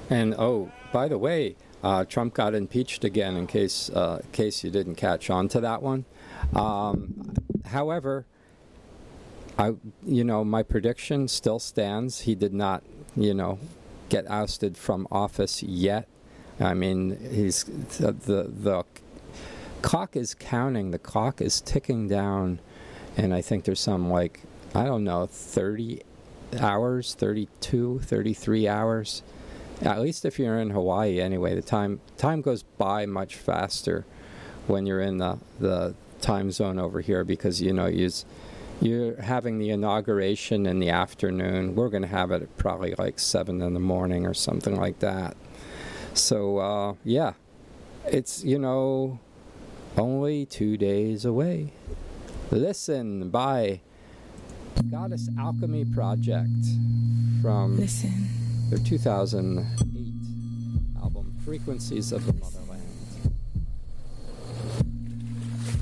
And oh, by the way, Trump got impeached again. In case you didn't catch on to that one. However, my prediction still stands. He did not, get ousted from office yet. I mean, the clock is counting. The clock is ticking down, and I think there's some 30 hours, 32, 33 hours. At least if you're in Hawaii, anyway, the time goes by much faster when you're in the time zone over here, because you're having the inauguration in the afternoon. We're going to have it at probably 7 in the morning or something like that. So yeah, it's only 2 days away. Listen by Goddess Alchemy Project from their 2008 album Frequencies of the Mother.